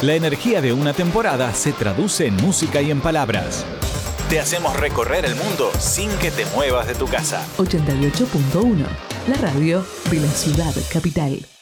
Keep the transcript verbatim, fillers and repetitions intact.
La energía de una temporada se traduce en música y en palabras. Te hacemos recorrer el mundo sin que te muevas de tu casa. ochenta y ocho punto uno, la radio de la ciudad capital.